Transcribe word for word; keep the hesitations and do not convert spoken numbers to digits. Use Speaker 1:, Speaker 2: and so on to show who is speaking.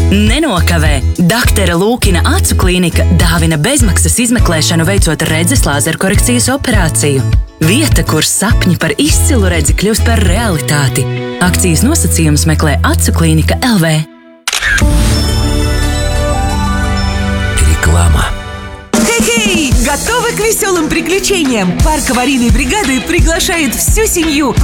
Speaker 1: Nenokavē! Daktera Lūkina acu klīnika dāvina bezmaksas izmeklēšanu veicot redzes lāzerkorekcijas operāciju. Vieta, kur sapņi par izcilu redzi kļūst par realitāti. Akcijas nosacījumus meklē acu klīnika L V.
Speaker 2: Реклама.
Speaker 3: Хей-хей! Готовы к веселым приключениям? Парк аварийной бригады приглашает всю семью